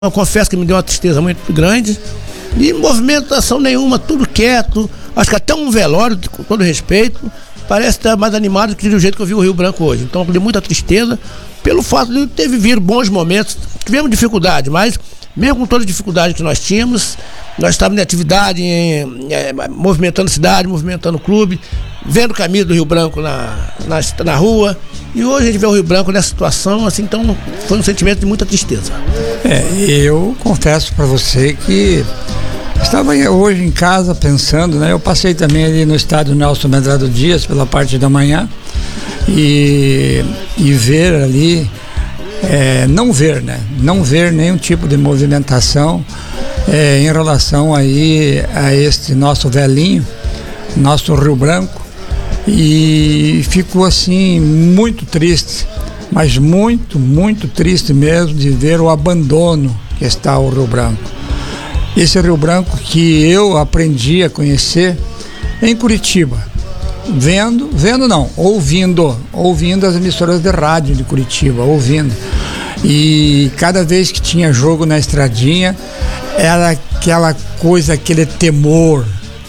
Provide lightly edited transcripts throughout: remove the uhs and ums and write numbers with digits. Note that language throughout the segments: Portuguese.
Eu confesso que me deu uma tristeza muito grande. E movimentação nenhuma, tudo quieto. Acho que até um velório, com todo respeito, parece estar mais animado que do jeito que eu vi o Rio Branco hoje. Então, de muita tristeza, pelo fato de ter vivido bons momentos. Tivemos dificuldade, mas mesmo com toda a dificuldade que nós tínhamos, nós estávamos em atividade, movimentando a cidade, movimentando o clube, vendo o caminho do Rio Branco na rua. E hoje a gente vê o Rio Branco nessa situação, assim, então foi um sentimento de muita tristeza. Eu confesso para você que estava hoje em casa pensando, né? Eu passei também ali no estádio Nelson Medrado Dias pela parte da manhã e ver ali, não ver nenhum tipo de movimentação em relação aí a este nosso velhinho, nosso Rio Branco, e ficou assim muito triste, mas muito, muito triste mesmo de ver o abandono que está o Rio Branco. Esse Rio Branco que eu aprendi a conhecer em Curitiba, ouvindo as emissoras de rádio de Curitiba, e cada vez que tinha jogo na Estradinha, era aquela coisa, aquele temor,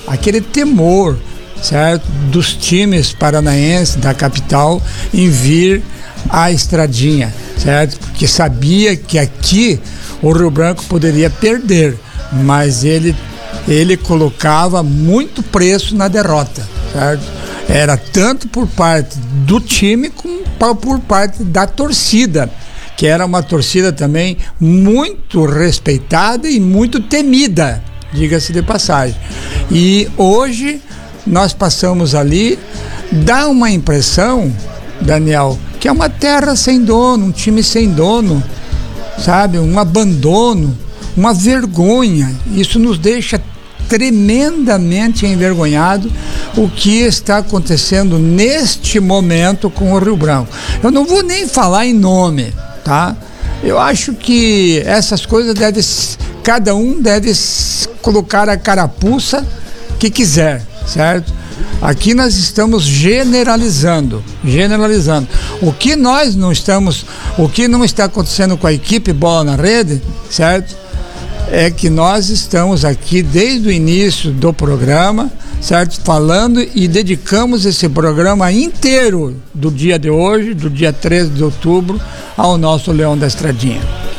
certo? Dos times paranaenses da capital em vir à Estradinha, certo? Porque sabia que aqui o Rio Branco poderia perder, mas ele colocava muito preço na derrota, certo? Era tanto por parte do time como por parte da torcida, que era uma torcida também muito respeitada e muito temida, diga-se de passagem. E hoje nós passamos ali, dá uma impressão, Daniel, que é uma terra sem dono, um time sem dono, sabe? Um abandono, uma vergonha. Isso nos deixa tremendamente envergonhado o que está acontecendo neste momento com o Rio Branco. Eu não vou nem falar em nome, tá? Eu acho que essas coisas cada um deve colocar a carapuça que quiser, certo? Aqui nós estamos generalizando. O que não está acontecendo com a equipe Bola na Rede, certo? É que nós estamos aqui desde o início do programa, certo? Falando e dedicamos esse programa inteiro do dia de hoje, do dia 13 de outubro, ao nosso Leão da Estradinha.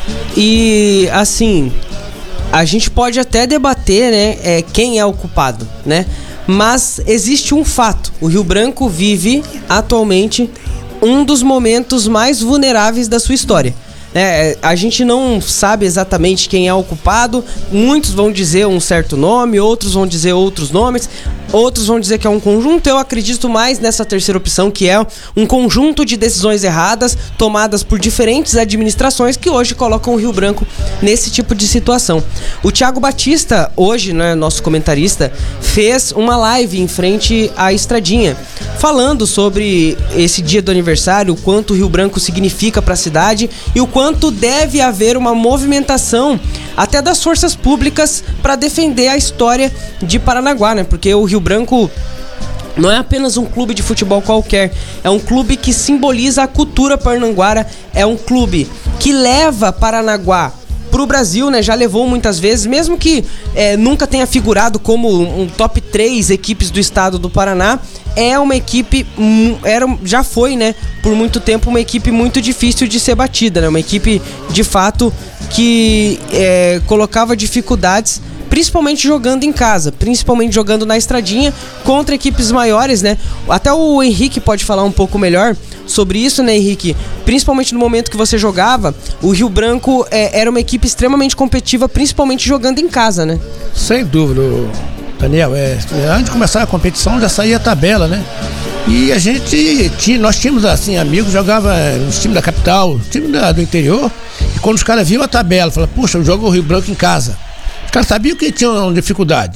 E assim, a gente pode até debater, né, quem é o culpado, né? Mas existe um fato: o Rio Branco vive atualmente um dos momentos mais vulneráveis da sua história. A gente não sabe exatamente quem é o culpado. Muitos vão dizer um certo nome, outros vão dizer outros nomes, outros vão dizer que é um conjunto. Eu acredito mais nessa terceira opção, que é um conjunto de decisões erradas tomadas por diferentes administrações que hoje colocam o Rio Branco nesse tipo de situação. O Thiago Batista, hoje, né, nosso comentarista, fez uma live em frente à Estradinha, falando sobre esse dia do aniversário, o quanto o Rio Branco significa para a cidade e o quanto deve haver uma movimentação até das forças públicas para defender a história de Paranaguá, né? Porque o Rio Branco não é apenas um clube de futebol qualquer, é um clube que simboliza a cultura parnanguara, é um clube que leva Paranaguá pro Brasil, né? Já levou muitas vezes, mesmo que nunca tenha figurado como um top 3 equipes do estado do Paraná. É uma equipe, já foi, né, por muito tempo, uma equipe muito difícil de ser batida, né? Uma equipe, de fato, que colocava dificuldades, principalmente jogando em casa, principalmente jogando na Estradinha contra equipes maiores, né? Até o Henrique pode falar um pouco melhor sobre isso, né, Henrique? Principalmente no momento que você jogava, o Rio Branco era uma equipe extremamente competitiva, principalmente jogando em casa, né? Sem dúvida, Daniel. Antes de começar a competição já saía a tabela, né? E nós tínhamos assim amigos, jogava nos times da capital, time do interior, e quando os caras viam a tabela, falavam, puxa, eu jogo o Rio Branco em casa. Os caras sabiam que tinham dificuldade.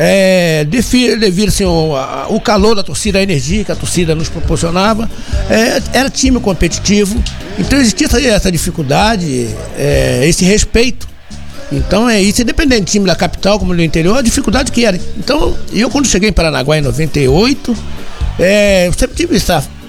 Devido assim, o calor da torcida, a energia que a torcida nos proporcionava, era time competitivo, então existia essa dificuldade, esse respeito. Então isso, independente do time da capital como do interior, a dificuldade que era. Então eu, quando cheguei em Paranaguá em 98, eu sempre tive essa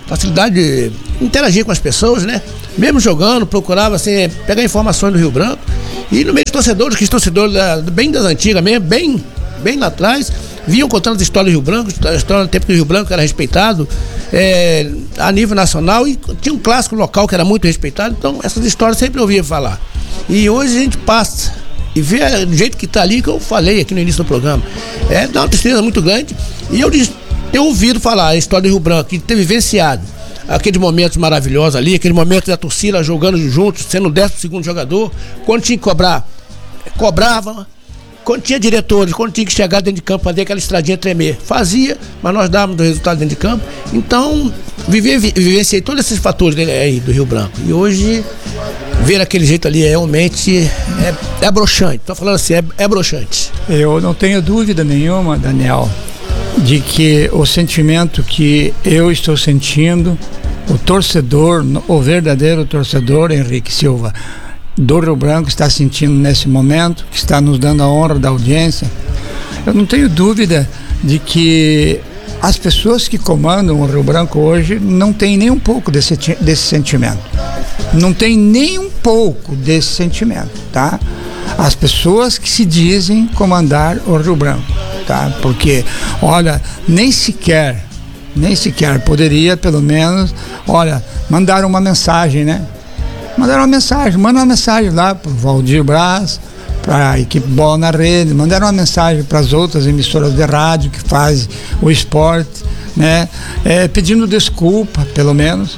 facilidade de interagir com as pessoas, né? Mesmo jogando, procurava assim, pegar informações do Rio Branco. E no meio dos torcedores, que os torcedores bem das antigas mesmo, bem lá atrás, vinham contando as histórias do Rio Branco, a história do tempo que o Rio Branco era respeitado a nível nacional, e tinha um clássico local que era muito respeitado, então essas histórias sempre ouvia falar. E hoje a gente passa e vê do jeito que está ali, que eu falei aqui no início do programa, dá uma tristeza muito grande. E eu tenho ouvido falar a história do Rio Branco, que ter vivenciado aqueles momentos maravilhosos ali, aquele momento da torcida jogando juntos, sendo o 12º jogador, quando tinha que cobrar, cobrava. Quando tinha diretores, quando tinha que chegar dentro de campo, fazer aquela estradinha tremer, fazia, mas nós dávamos o resultado dentro de campo. Então, vivenciei todos esses fatores aí do Rio Branco. E hoje, ver aquele jeito ali realmente é broxante. Estou falando assim, é broxante. Eu não tenho dúvida nenhuma, Daniel, de que o sentimento que eu estou sentindo, o torcedor, o verdadeiro torcedor, Henrique Silva, do Rio Branco, está sentindo nesse momento, que está nos dando a honra da audiência. Eu não tenho dúvida de que as pessoas que comandam o Rio Branco hoje não têm nem um pouco desse sentimento. Não tem nem um pouco desse sentimento, tá? As pessoas que se dizem comandar o Rio Branco, tá? Porque, olha, nem sequer poderia, pelo menos, mandar uma mensagem, né? Manda uma mensagem lá para o Valdir Braz, para a equipe Bola na Rede, mandaram uma mensagem para as outras emissoras de rádio que fazem o esporte, né? Pedindo desculpa, pelo menos,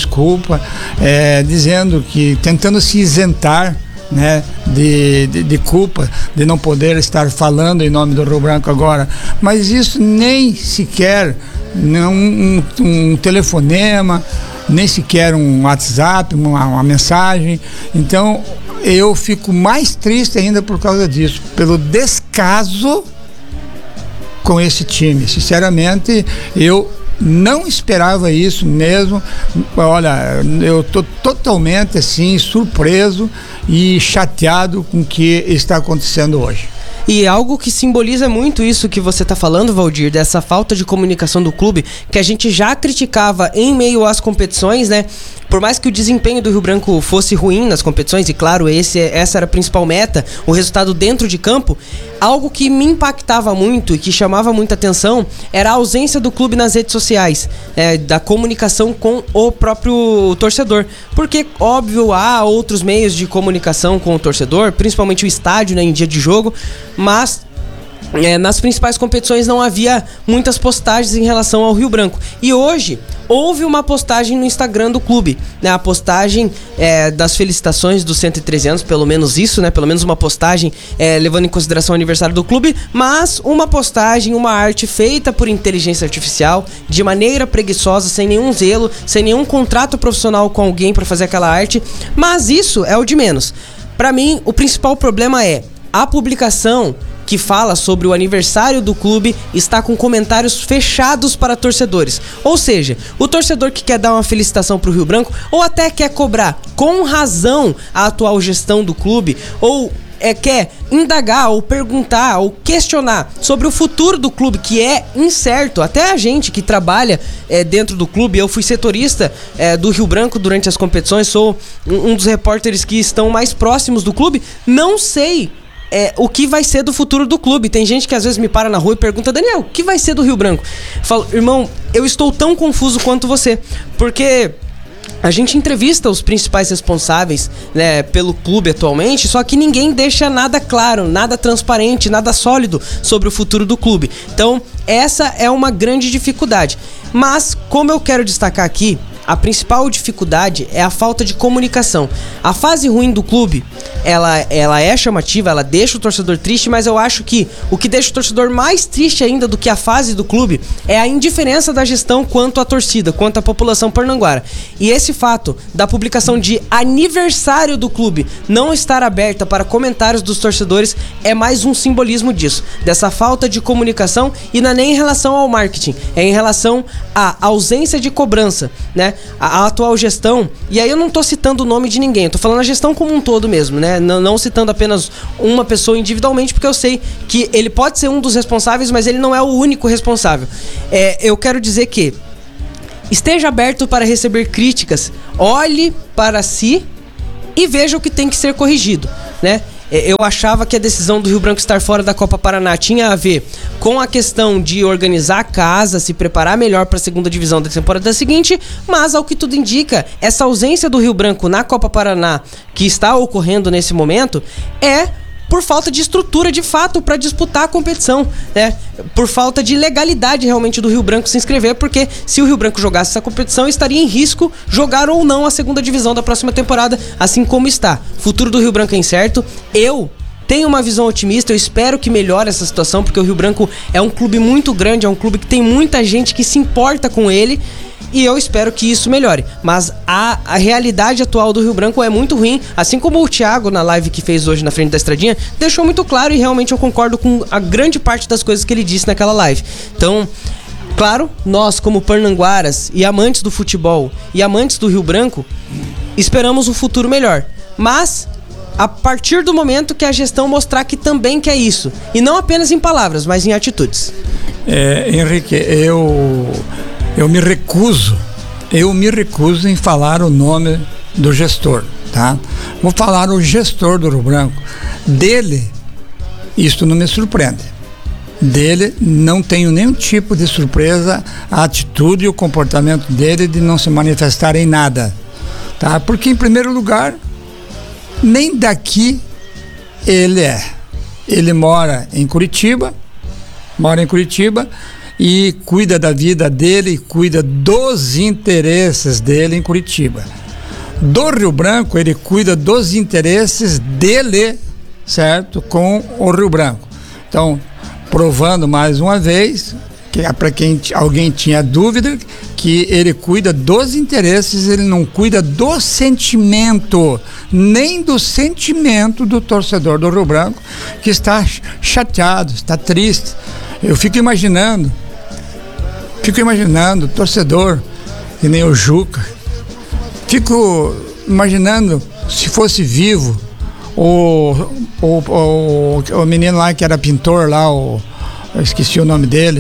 dizendo que, tentando se isentar, né, de culpa de não poder estar falando em nome do Rio Branco agora, mas isso nem sequer um telefonema, nem sequer um WhatsApp, uma mensagem. Então eu fico mais triste ainda por causa disso, pelo descaso com esse time. Sinceramente, eu não esperava isso mesmo. Olha, eu estou totalmente assim surpreso e chateado com o que está acontecendo hoje. E algo que simboliza muito isso que você está falando, Valdir, dessa falta de comunicação do clube, que a gente já criticava em meio às competições, né? Por mais que o desempenho do Rio Branco fosse ruim nas competições, e claro, essa era a principal meta, o resultado dentro de campo, algo que me impactava muito e que chamava muita atenção era a ausência do clube nas redes sociais, da comunicação com o próprio torcedor. Porque, óbvio, há outros meios de comunicação com o torcedor, principalmente o estádio, né, em dia de jogo, mas nas principais competições não havia muitas postagens em relação ao Rio Branco. E hoje houve uma postagem no Instagram do clube, né? A postagem das felicitações dos 113 anos, pelo menos isso, né? Pelo menos uma postagem levando em consideração o aniversário do clube, mas uma postagem, uma arte feita por inteligência artificial, de maneira preguiçosa, sem nenhum zelo, sem nenhum contrato profissional com alguém para fazer aquela arte. Mas isso é o de menos. Para mim, o principal problema é a publicação que fala sobre o aniversário do clube está com comentários fechados para torcedores. Ou seja, o torcedor que quer dar uma felicitação para o Rio Branco, ou até quer cobrar com razão a atual gestão do clube, ou quer indagar, ou perguntar, ou questionar sobre o futuro do clube, que é incerto. Até a gente que trabalha dentro do clube, eu fui setorista do Rio Branco durante as competições, sou um dos repórteres que estão mais próximos do clube, não sei o que vai ser do futuro do clube. Tem gente que às vezes me para na rua e pergunta: Daniel, o que vai ser do Rio Branco? Eu falo: irmão, eu estou tão confuso quanto você, porque a gente entrevista os principais responsáveis, né, pelo clube atualmente, só que ninguém deixa nada claro, nada transparente, nada sólido sobre o futuro do clube. Então essa é uma grande dificuldade. Mas, como eu quero destacar aqui, a principal dificuldade é a falta de comunicação. A fase ruim do clube, ela é chamativa, ela deixa o torcedor triste, mas eu acho que o que deixa o torcedor mais triste ainda do que a fase do clube é a indiferença da gestão quanto à torcida, quanto à população parnanguara. E esse fato da publicação de aniversário do clube não estar aberta para comentários dos torcedores é mais um simbolismo disso, dessa falta de comunicação, e não é nem em relação ao marketing, é em relação à ausência de cobrança, né? A atual gestão, e aí eu não tô citando o nome de ninguém, eu tô falando a gestão como um todo mesmo, né? Não citando apenas uma pessoa individualmente, porque eu sei que ele pode ser um dos responsáveis, mas ele não é o único responsável. Eu quero dizer que esteja aberto para receber críticas, olhe para si e veja o que tem que ser corrigido, né? Eu achava que a decisão do Rio Branco estar fora da Copa Paraná tinha a ver com a questão de organizar a casa, se preparar melhor para a segunda divisão da temporada seguinte, mas ao que tudo indica, essa ausência do Rio Branco na Copa Paraná que está ocorrendo nesse momento é por falta de estrutura de fato para disputar a competição, né? Por falta de legalidade realmente do Rio Branco se inscrever, porque se o Rio Branco jogasse essa competição, estaria em risco jogar ou não a segunda divisão da próxima temporada, assim como está. O futuro do Rio Branco é incerto. Eu tenho uma visão otimista, eu espero que melhore essa situação, porque o Rio Branco é um clube muito grande, é um clube que tem muita gente que se importa com ele, e eu espero que isso melhore. Mas a realidade atual do Rio Branco é muito ruim, assim como o Thiago, na live que fez hoje na frente da Estradinha, deixou muito claro, e realmente eu concordo com a grande parte das coisas que ele disse naquela live. Então, claro, nós como pernambucanas e amantes do futebol e amantes do Rio Branco, esperamos um futuro melhor. Mas a partir do momento que a gestão mostrar que também quer isso, e não apenas em palavras, mas em atitudes. Henrique, eu me recuso em falar o nome do gestor, tá? Vou falar o gestor do Rio Branco. Dele, isto não me surpreende. Dele, não tenho nenhum tipo de surpresa a atitude e o comportamento dele de não se manifestar em nada, tá? Porque, em primeiro lugar, nem daqui ele é. Ele mora em Curitiba e cuida da vida dele e cuida dos interesses dele em Curitiba. Do Rio Branco, ele cuida dos interesses dele, certo? Com o Rio Branco. Então, provando mais uma vez, que é para quem alguém tinha dúvida, que ele cuida dos interesses, ele não cuida do sentimento, nem do sentimento do torcedor do Rio Branco, que está chateado, está triste. Eu fico imaginando torcedor, que nem o Juca. Fico imaginando se fosse vivo o menino lá que era pintor lá, eu esqueci o nome dele,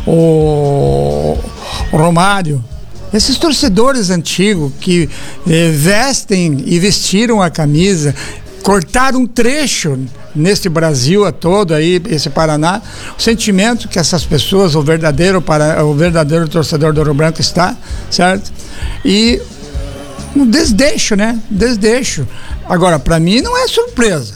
o Romário. Esses torcedores antigos que vestem e vestiram a camisa, cortaram um trecho neste Brasil todo aí, esse Paraná, o sentimento que essas pessoas, o verdadeiro torcedor do Rio Branco está, certo? E um desdeixo, né? Desdeixo. Agora, para mim não é surpresa.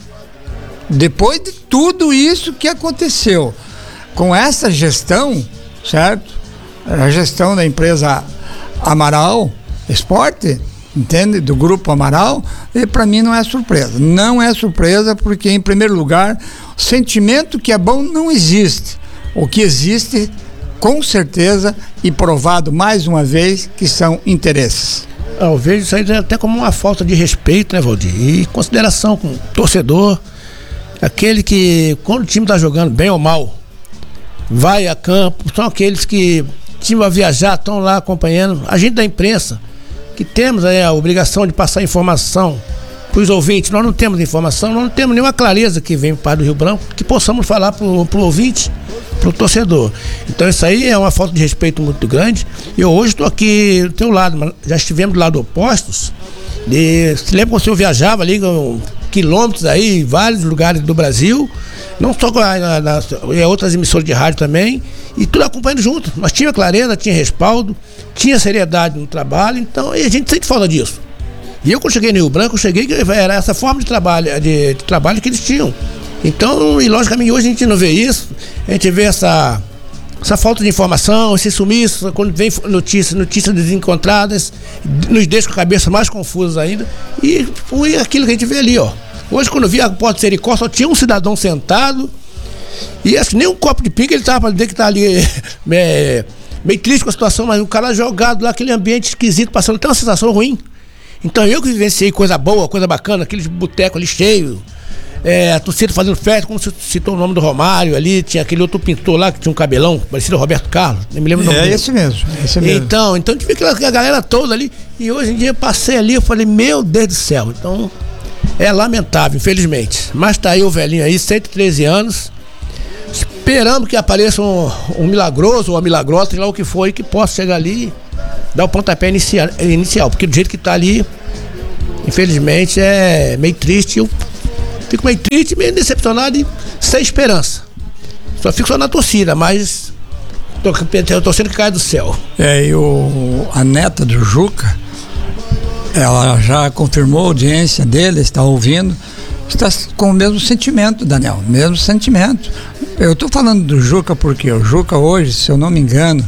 Depois de tudo isso que aconteceu com essa gestão, certo? A gestão da empresa Amaral Esporte, entende? Do Grupo Amaral, e para mim não é surpresa. Não é surpresa porque, em primeiro lugar, o sentimento que é bom não existe. O que existe, com certeza, e provado mais uma vez, que são interesses. Eu vejo isso aí até como uma falta de respeito, né, Valdir? E consideração com o torcedor, aquele que, quando o time está jogando bem ou mal, vai a campo, são aqueles que o time vai viajar, estão lá acompanhando. A gente da imprensa, que temos aí a obrigação de passar informação para os ouvintes, nós não temos informação, nós não temos nenhuma clareza que vem para o Rio Branco, que possamos falar para o ouvinte, para o torcedor. Então isso aí é uma falta de respeito muito grande. Eu hoje estou aqui do teu lado, mas já estivemos do lado opostos. Se lembra quando o senhor viajava ali quilômetros aí, vários lugares do Brasil, não só em outras emissoras de rádio também, e tudo acompanhando junto. Nós tinha clareza, tinha respaldo, tinha seriedade no trabalho, então e a gente sente falta disso. E eu, quando cheguei no Rio Branco, era essa forma de trabalho, de trabalho que eles tinham. Então, e logicamente hoje a gente não vê isso, a gente vê essa falta de informação, esse sumiço, quando vem notícias desencontradas, nos deixa com a cabeça mais confusa ainda, e foi aquilo que a gente vê ali, ó. Hoje, quando eu vi a porta de Sericó, só tinha um cidadão sentado, e acho que nem um copo de pinga ele tava para dizer que tá ali meio triste com a situação, mas o cara jogado lá, aquele ambiente esquisito, passando até uma sensação ruim. Então eu que vivenciei coisa boa, coisa bacana, aqueles botecos ali cheios, a torcida fazendo festa, como você citou o nome do Romário ali, tinha aquele outro pintor lá que tinha um cabelão, parecido ao Roberto Carlos, nem me lembro o nome dele. Esse mesmo. Então a gente vê a galera toda ali, e hoje em dia eu passei ali, eu falei, meu Deus do céu, então é lamentável, infelizmente. Mas tá aí o velhinho aí, 113 anos, esperando que apareça um milagroso ou uma milagrosa, sei lá o que for, e que possa chegar ali dar o pontapé inicial, porque do jeito que tá ali, infelizmente é meio triste. Eu fico meio triste, meio decepcionado e sem esperança. Só fico só na torcida, mas tô torcendo que caia do céu. E a neta do Juca, ela já confirmou a audiência dele, está ouvindo, está com o mesmo sentimento, Daniel, mesmo sentimento. Eu estou falando do Juca porque o Juca hoje, se eu não me engano,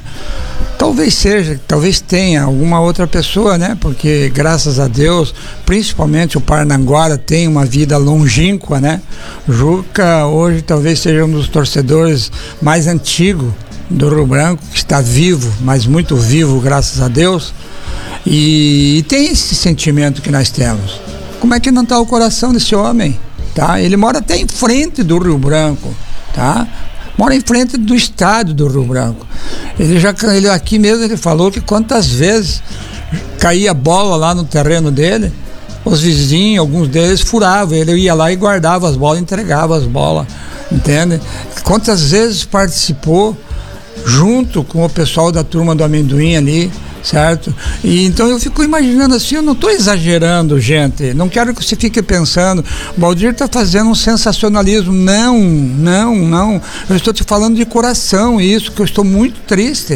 talvez tenha alguma outra pessoa, né? Porque graças a Deus, principalmente o Paranaguara tem uma vida longínqua, né? O Juca hoje talvez seja um dos torcedores mais antigos do Rio Branco, que está vivo, mas muito vivo, graças a Deus. E tem esse sentimento que nós temos. Como é que não está o coração desse homem? Tá? Ele mora até em frente do Rio Branco, tá? Mora em frente do estádio do Rio Branco. Ele aqui mesmo ele falou que quantas vezes caía bola lá no terreno dele, os vizinhos, alguns deles furavam, ele ia lá e guardava as bolas, entregava as bolas, entende? Quantas vezes participou junto com o pessoal da turma do amendoim ali, certo? E então eu fico imaginando assim, eu não estou exagerando, gente, não quero que você fique pensando, o Valdir está fazendo um sensacionalismo, não, eu estou te falando de coração, isso, que eu estou muito triste,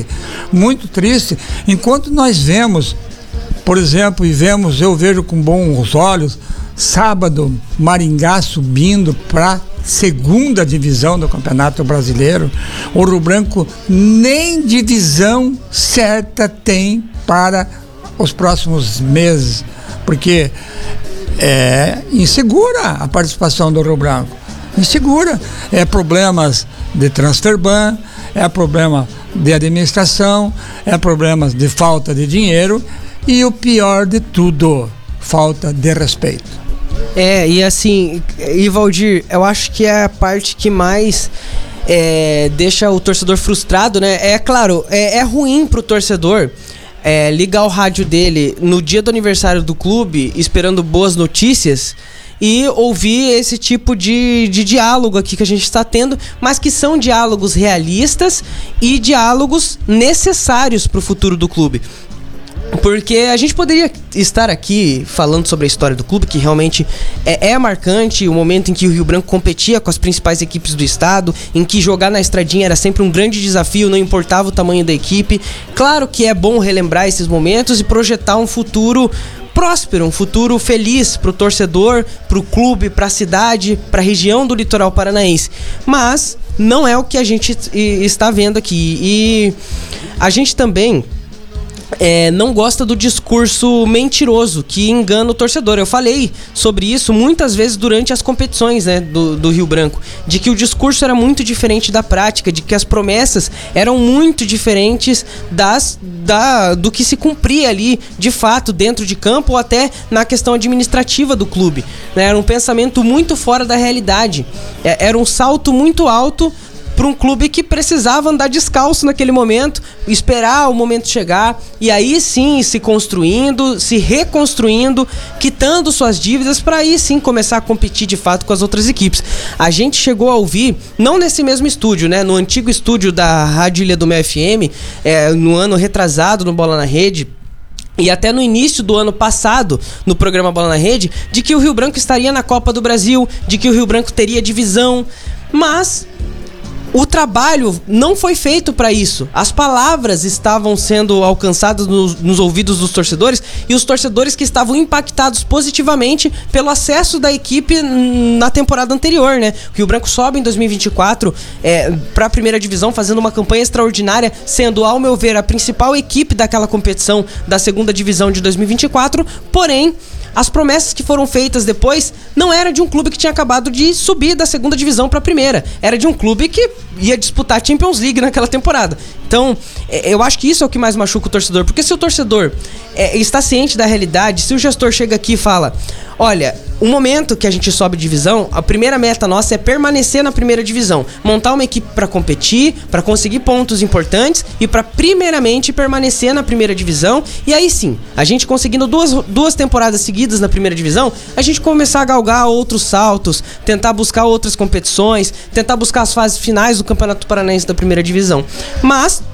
enquanto nós vemos, por exemplo, eu vejo com bons olhos, sábado, Maringá subindo para segunda divisão do Campeonato Brasileiro. O Rio Branco nem divisão certa tem para os próximos meses, porque é insegura a participação do Rio Branco, insegura, problemas de transfer ban, problema de administração, problemas de falta de dinheiro e o pior de tudo, falta de respeito. E assim, Valdir, eu acho que é a parte que mais deixa o torcedor frustrado, né? É claro, é ruim pro torcedor ligar o rádio dele no dia do aniversário do clube, esperando boas notícias, e ouvir esse tipo de diálogo aqui que a gente está tendo, mas que são diálogos realistas e diálogos necessários para o futuro do clube. Porque a gente poderia estar aqui falando sobre a história do clube, que realmente é marcante, o momento em que o Rio Branco competia com as principais equipes do estado, em que jogar na Estradinha era sempre um grande desafio, não importava o tamanho da equipe. Claro que é bom relembrar esses momentos e projetar um futuro próspero, um futuro feliz para o torcedor, para o clube, para a cidade, para a região do litoral paranaense. Mas não é o que a gente está vendo aqui. E a gente também não gosta do discurso mentiroso que engana o torcedor. Eu falei sobre isso muitas vezes durante as competições, né, do Rio Branco, de que o discurso era muito diferente da prática, de que as promessas eram muito diferentes do que se cumpria ali de fato dentro de campo ou até na questão administrativa do clube, né? Era um pensamento muito fora da realidade, era um salto muito alto para um clube que precisava andar descalço naquele momento, esperar o momento chegar e aí sim se construindo, se reconstruindo, quitando suas dívidas para aí sim começar a competir de fato com as outras equipes. A gente chegou a ouvir, não nesse mesmo estúdio, né, no antigo estúdio da Rádio Ilha do Mel FM, no ano retrasado no Bola na Rede, e até no início do ano passado, no programa Bola na Rede, de que o Rio Branco estaria na Copa do Brasil, de que o Rio Branco teria divisão, mas o trabalho não foi feito para isso. As palavras estavam sendo alcançadas nos ouvidos dos torcedores e os torcedores que estavam impactados positivamente pelo acesso da equipe na temporada anterior, né? O Rio Branco sobe em 2024 para a primeira divisão, fazendo uma campanha extraordinária, sendo, ao meu ver, a principal equipe daquela competição da segunda divisão de 2024, porém as promessas que foram feitas depois não era de um clube que tinha acabado de subir da segunda divisão para a primeira. Era de um clube que ia disputar a Champions League naquela temporada. Então, eu acho que isso é o que mais machuca o torcedor. Porque se o torcedor está ciente da realidade, se o gestor chega aqui e fala: olha, o momento que a gente sobe divisão, a primeira meta nossa é permanecer na primeira divisão, montar uma equipe para competir, para conseguir pontos importantes e para primeiramente permanecer na primeira divisão, e aí sim, a gente conseguindo duas temporadas seguidas na primeira divisão, a gente começar a galgar outros saltos, tentar buscar outras competições, tentar buscar as fases finais do Campeonato Paranaense da primeira divisão. Mas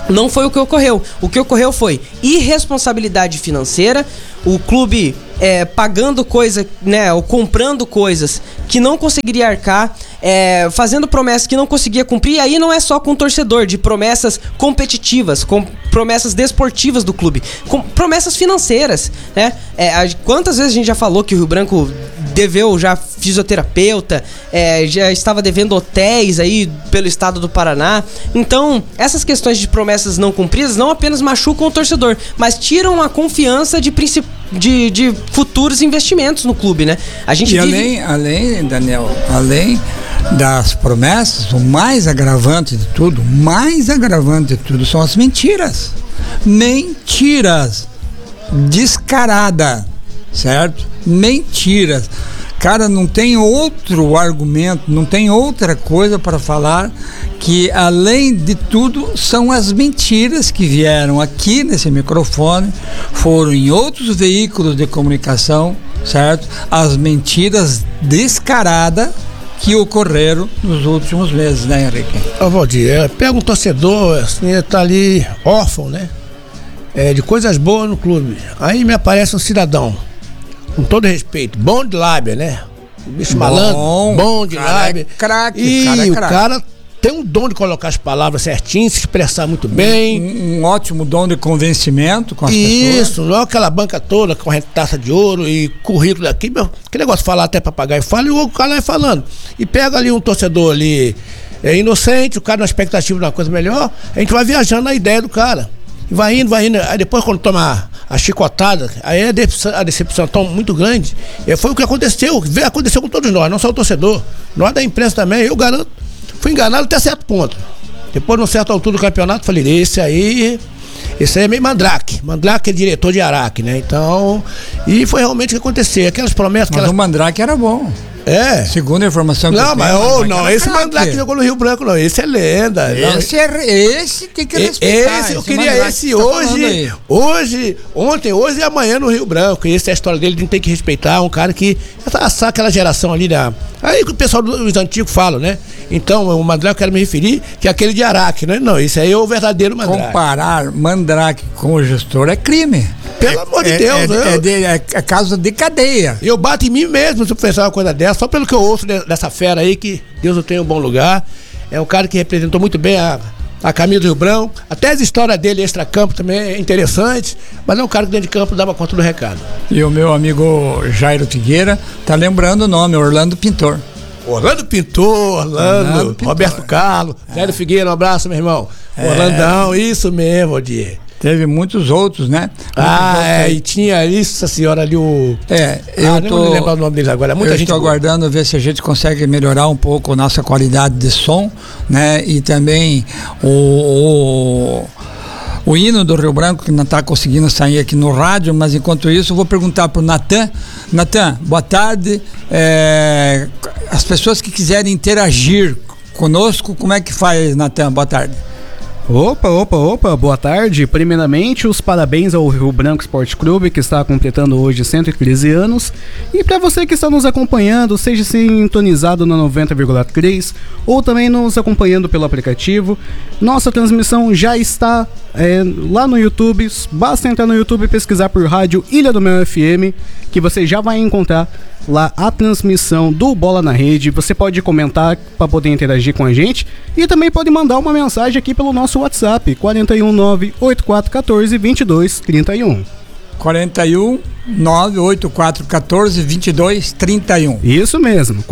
Não foi o que ocorreu. O que ocorreu foi irresponsabilidade financeira, o clube pagando coisa, né, ou comprando coisas que não conseguiria arcar, fazendo promessas que não conseguia cumprir. E aí não é só com o torcedor, de promessas competitivas, com promessas desportivas do clube, com promessas financeiras, né? Quantas vezes a gente já falou que o Rio Branco deveu já fisioterapeuta, já estava devendo hotéis aí pelo estado do Paraná. Então, essas questões de promessas não cumpridas não apenas machucam o torcedor, mas tiram a confiança de futuros investimentos no clube, né? A gente além, Daniel, além das promessas, o mais agravante de tudo são as mentiras. Mentiras descarada, certo? Mentiras. Cara, não tem outro argumento, não tem outra coisa para falar que, além de tudo, são as mentiras que vieram aqui nesse microfone, foram em outros veículos de comunicação, certo? As mentiras descaradas que ocorreram nos últimos meses, né, Henrique? Valdir, pega um torcedor, assim, ele tá ali órfão, né? De coisas boas no clube. Aí me aparece um cidadão, com todo respeito, bom de lábia, né? Bicho malandro, bom de lábia. O cara tem um dom de colocar as palavras certinhas, se expressar muito bem. Um ótimo dom de convencimento com as pessoas. Isso, não é aquela banca toda com taça de ouro e currículo aqui. Que negócio de falar até papagaio fala e o cara vai falando. E pega ali um torcedor ali inocente, o cara na expectativa de uma coisa melhor, a gente vai viajando na ideia do cara. E vai indo. Aí depois, quando toma a chicotada, aí a decepção tão muito grande. Foi o que aconteceu com todos nós, não só o torcedor. Nós da imprensa também, eu garanto. Fui enganado até certo ponto. Depois, numa certa altura do campeonato, falei, esse aí é meio mandrake. Mandrake é diretor de Araque, né? Então, e foi realmente o que aconteceu. Aquelas promessas... Mas o mandrake era bom. Segundo a informação que eu tenho. Esse mandrake jogou no Rio Branco, não. Esse é lenda. Esse tem que respeitar. Eu queria esse ontem e amanhã no Rio Branco. E essa é a história dele, a gente tem que respeitar. Um cara que já aquela geração ali aí que o pessoal dos antigos fala, né? Então, o mandrake eu quero me referir, que é aquele de Araque, né? Não, isso aí é o verdadeiro mandrake. Comparar mandrake com o gestor é crime. Pelo amor de Deus, é caso de cadeia. Eu bato em mim mesmo se eu pensar uma coisa dessa, só pelo que eu ouço dessa fera aí, que Deus o tenha um bom lugar. É um cara que representou muito bem a camisa do Rio Branco. Até as histórias dele extra-campo também é interessante, mas é um cara que dentro de campo dava conta do recado. E o meu amigo Jairo Figueira tá lembrando o nome, Orlando Pintor. Orlando Pintor, Roberto Carlos, Jairo Figueira, um abraço, meu irmão. Orlandão, isso mesmo, Odier. Teve muitos outros, né? E tinha isso, a senhora ali, não vou lembrar o nome deles agora. Eu estou aguardando ver se a gente consegue melhorar um pouco a nossa qualidade de som, né? E também o hino do Rio Branco, que não está conseguindo sair aqui no rádio, mas enquanto isso eu vou perguntar para o Natan. Natan, boa tarde. As pessoas que quiserem interagir conosco, como é que faz, Natan? Boa tarde. Opa, boa tarde. Primeiramente, os parabéns ao Rio Branco Esporte Clube, que está completando hoje 113 anos. E para você que está nos acompanhando, seja sintonizado na 90,3 ou também nos acompanhando pelo aplicativo, nossa transmissão já está lá no YouTube. Basta entrar no YouTube e pesquisar por Rádio Ilha do Mel FM, que você já vai encontrar lá a transmissão do Bola na Rede. Você pode comentar para poder interagir com a gente e também pode mandar uma mensagem aqui pelo nosso WhatsApp 419-8414-2231. 419-8414-2231. Isso mesmo,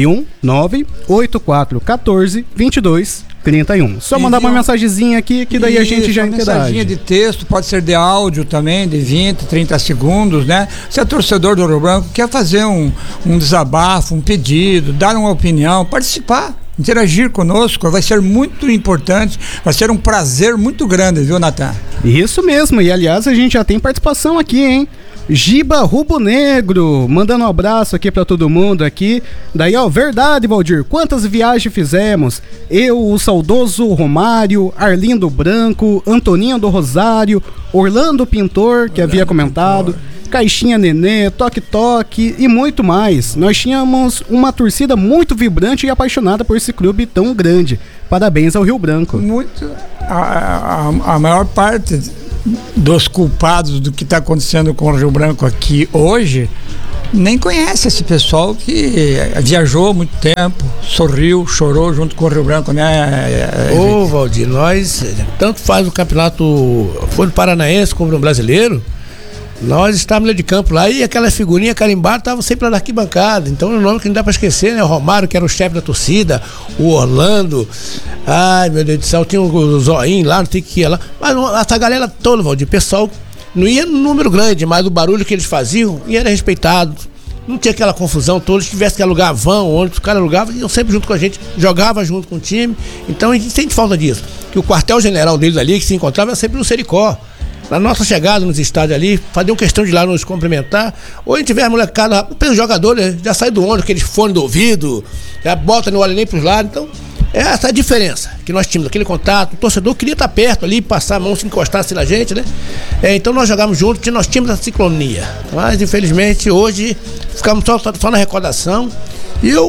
419-8414-2231. Só mandar uma mensagenzinha aqui que daí a gente já interage. Mensaginha de texto, pode ser de áudio também, de 20, 30 segundos, né? Se é torcedor do Rio Branco, quer fazer um desabafo, um pedido, dar uma opinião, participar, interagir conosco, vai ser muito importante, vai ser um prazer muito grande, viu, Natan? Isso mesmo, e aliás a gente já tem participação aqui, hein? Giba Rubo Negro, mandando um abraço aqui pra todo mundo aqui. Daí, verdade, Valdir, quantas viagens fizemos? Eu, o saudoso Romário, Arlindo Branco, Antoninho do Rosário, Orlando Pintor, que havia comentado, Caixinha Nenê, Toque Toque e muito mais. Nós tínhamos uma torcida muito vibrante e apaixonada por esse clube tão grande. Parabéns ao Rio Branco. a maior parte dos culpados do que está acontecendo com o Rio Branco aqui hoje nem conhece esse pessoal que viajou há muito tempo, sorriu, chorou junto com o Rio Branco, né? Ô, Valdir, nós, tanto faz o campeonato, foi no Paranaense como no Brasileiro, nós estávamos lá de campo lá e aquela figurinha carimbada estava sempre lá na arquibancada. Então é um nome que não dá para esquecer, né? O Romário, que era o chefe da torcida, o Orlando, ai meu Deus do céu, tinha o Zoinho lá, não tem que ir lá. Mas essa galera toda, Valdir, pessoal, não ia no número grande, mas o barulho que eles faziam e era respeitado. Não tinha aquela confusão toda, se tivesse que alugar vão, ônibus, o cara alugava, iam sempre junto com a gente, jogava junto com o time. Então a gente sente falta disso. Que o quartel-general deles ali, que se encontrava, era sempre no Sericó. Na nossa chegada nos estádios ali, faziam questão de ir lá nos cumprimentar. Ou a gente tiver a molecada, o jogador já sai do ônibus, aqueles fones do ouvido, já bota, não olha nem pros lados. Então, é essa a diferença que nós tínhamos, aquele contato. O torcedor queria estar perto ali, passar a mão, se encostasse na gente, né? Então nós jogávamos juntos, nós tínhamos essa sincronia. Mas, infelizmente, hoje ficamos só na recordação. E eu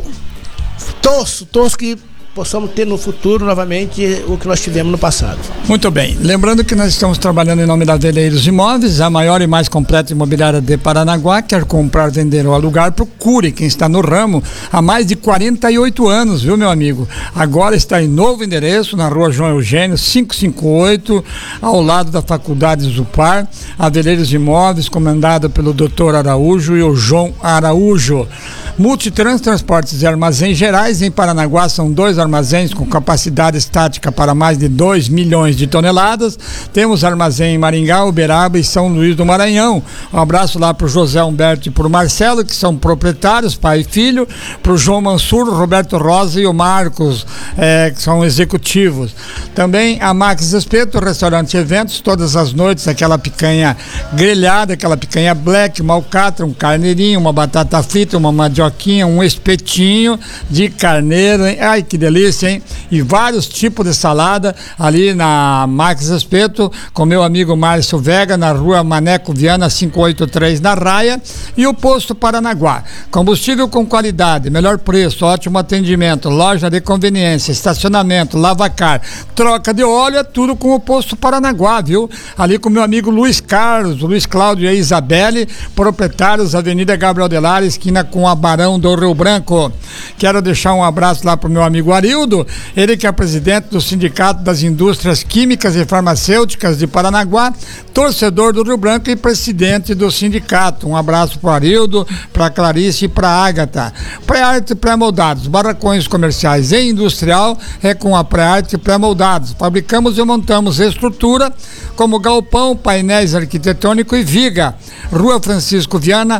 torço que possamos ter no futuro novamente o que nós tivemos no passado. Muito bem. Lembrando que nós estamos trabalhando em nome da Veleiros Imóveis, a maior e mais completa imobiliária de Paranaguá. Quer comprar, vender ou alugar? Procure quem está no ramo há mais de 48 anos, viu, meu amigo? Agora está em novo endereço, na rua João Eugênio, 558, ao lado da Faculdade Zupar. A Veleiros Imóveis, comandada pelo Dr. Araújo e o João Araújo. Multitrans Transportes e Armazéns Gerais em Paranaguá são 2 armazéns com capacidade estática para mais de 2 milhões de toneladas. Temos armazém em Maringá, Uberaba e São Luís do Maranhão. Um abraço lá para o José Humberto e para o Marcelo, que são proprietários, pai e filho. Para o João Mansur, Roberto Rosa e o Marcos, que são executivos. Também a Max Espeto, restaurante e eventos, todas as noites, aquela picanha grelhada, aquela picanha black, uma alcatra, um carneirinho, uma batata frita, uma mandioquinha, um espetinho de carneiro, hein? Ai, que delícia, hein? E vários tipos de salada ali na Max Espeto, com meu amigo Márcio Vega, na rua Maneco Viana 583, na Raia. E o Posto Paranaguá, combustível com qualidade, melhor preço, ótimo atendimento, loja de conveniência, estacionamento, lavacar, troca de óleo, é tudo com o Posto Paranaguá, viu? Ali com meu amigo Luiz Carlos, Luiz Cláudio e a Isabelle, proprietários, Avenida Gabriel Delar, esquina com a Barão do Rio Branco. Quero deixar um abraço lá pro meu amigo Arildo, ele que é presidente do Sindicato das Indústrias Químicas e Farmacêuticas de Paranaguá, torcedor do Rio Branco e presidente do sindicato. Um abraço pro Arildo, pra Clarice e pra Ágata. Pré-arte e pré-moldados, barracões comerciais e industrial é com a Pré-arte e pré-moldados. Fabricamos e montamos estrutura como galpão, painéis arquitetônicos e viga. Rua Francisco Viana,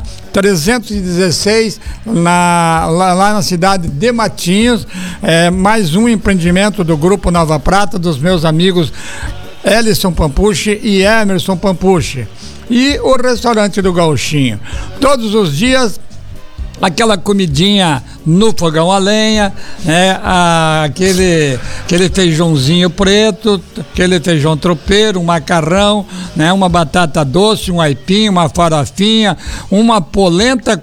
316, lá na cidade de Matinhos. Mais um empreendimento do Grupo Nova Prata, dos meus amigos Ellison Pampucci e Emerson Pampucci. E o restaurante do Gauchinho. Todos os dias, aquela comidinha no fogão a lenha, né? Aquele feijãozinho preto, aquele feijão tropeiro, um macarrão, né? Uma batata doce, um aipim, uma farofinha, uma polenta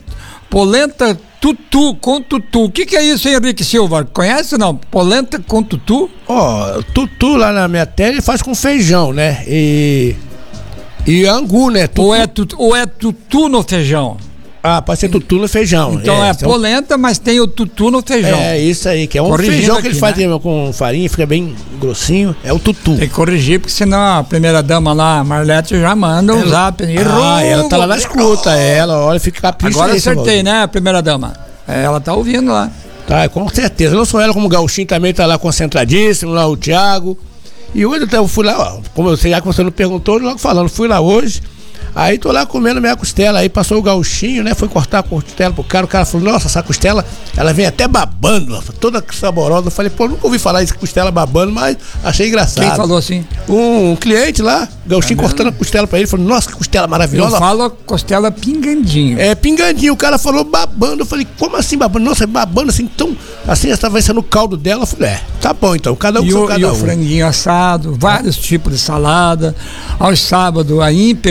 tutu, com tutu. O que é isso, Henrique Silva? Conhece não? Polenta com tutu? Tutu lá na minha terra ele faz com feijão, né? E angu, né? Tutu. Ou é tutu no feijão? Pode ser tutu no feijão. Então é polenta, mas tem o tutu no feijão. É isso aí, que é um feijão que eles fazem, né? Com farinha, fica bem grossinho. É o tutu. Tem que corrigir, porque senão a primeira dama lá, a Marlete, já manda um zap. Ela tá lá na escuta. Ela, olha, fica capricha. Agora acertei, né, a primeira dama? Ela tá ouvindo lá. Tá, com certeza. Não só ela, como o Gauchinho também tá lá concentradíssimo, lá o Thiago. E hoje eu fui lá, já que você não perguntou, logo falando, fui lá hoje. Aí tô lá comendo minha costela, aí passou o Gauchinho, né? Foi cortar a costela pro cara, o cara falou, nossa, essa costela, ela vem até babando, toda saborosa. Eu falei, pô, nunca ouvi falar isso, costela babando, mas achei engraçado. Quem falou assim? Um cliente lá, Gauchinho cortando a costela pra ele, falou, nossa, que costela maravilhosa. Eu falo costela pingandinho. Pingandinho, o cara falou babando, eu falei, como assim babando? Nossa, babando assim, tão, assim, essa vai ser no caldo dela. Eu falei, tá bom então, cada um com cada um. E o franguinho assado, vários tipos de salada. Aos sábados, a imperdível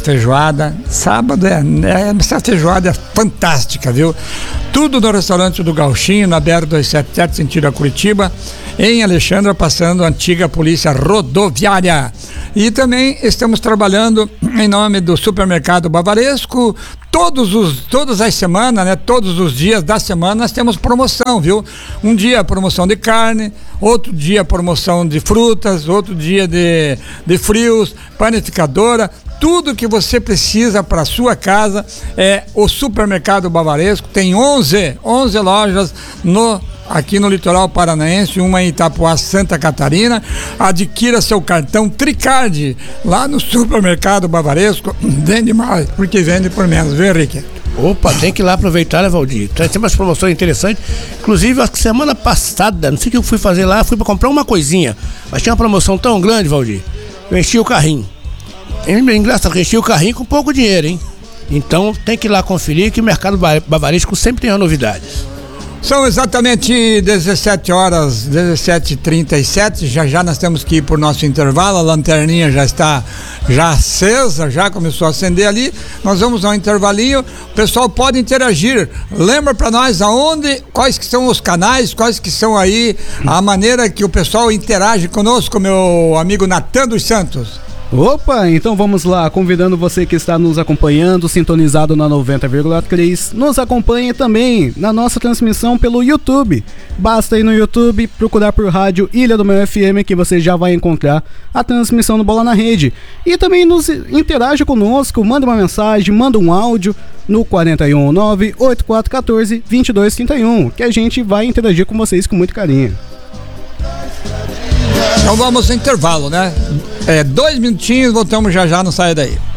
feijoada. Sábado essa feijoada é fantástica, viu? Tudo no restaurante do Gauchinho, na BR-277, sentido a Curitiba, em Alexandra, passando a antiga polícia rodoviária. E também estamos trabalhando em nome do Supermercado Bavaresco. Todas as semanas, né? Todos os dias da semana nós temos promoção, viu? Um dia promoção de carne, outro dia promoção de frutas, outro dia de frios, panificadora. Tudo que você precisa para sua casa é o Supermercado Bavaresco. Tem 11 lojas aqui no litoral paranaense, uma em Itapuá, Santa Catarina. Adquira seu cartão Tricard lá no Supermercado Bavaresco. Vende mais, porque vende por menos, viu, Henrique? Opa, tem que ir lá aproveitar, né, Valdir? Tem umas promoções interessantes. Inclusive, a semana passada, não sei o que eu fui fazer lá, fui para comprar uma coisinha, mas tinha uma promoção tão grande, Valdir. Eu enchi o carrinho. Engraçado, eu enchi o carrinho com pouco dinheiro, hein? Então tem que ir lá conferir que o Mercado Bavaresco sempre tem uma novidade. São exatamente 17 horas, 17h37, já nós temos que ir por nosso intervalo, a lanterninha já está acesa, já começou a acender ali, nós vamos ao intervalinho, o pessoal pode interagir, lembra para nós quais que são os canais, quais que são aí a maneira que o pessoal interage conosco, meu amigo Natan dos Santos. Opa, então vamos lá, convidando você que está nos acompanhando, sintonizado na 90,3, nos acompanhe também na nossa transmissão pelo YouTube. Basta ir no YouTube, procurar por Rádio Ilha do Mel FM, que você já vai encontrar a transmissão do Bola na Rede. E também nos interaja conosco, manda uma mensagem, manda um áudio no 419-8414-2231, que a gente vai interagir com vocês com muito carinho. Então vamos ao intervalo, né? 2 minutinhos, voltamos já, não saia daí.